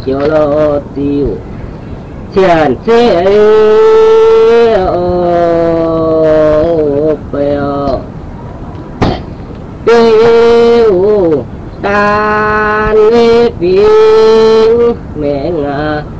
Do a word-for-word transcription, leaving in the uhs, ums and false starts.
chiều lo tiêu chèn chế ô bèo bèo tan nghe tiếng mẹ ngà